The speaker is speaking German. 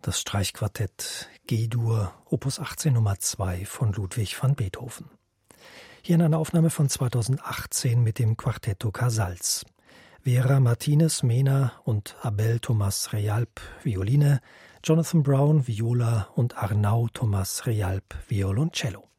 Das Streichquartett G-Dur, Opus 18 Nummer 2 von Ludwig van Beethoven. Hier in einer Aufnahme von 2018 mit dem Quartetto Casals. Vera Martinez, Mena und Abel Thomas Realp, Violine, Jonathan Brown, Viola und Arnau Thomas Realp, Violoncello.